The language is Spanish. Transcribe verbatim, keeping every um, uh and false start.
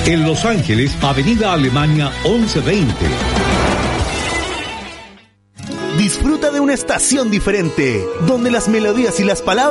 En Los Ángeles, Avenida Alemania once veinte. Disfruta de una estación diferente, donde las melodías y las palabras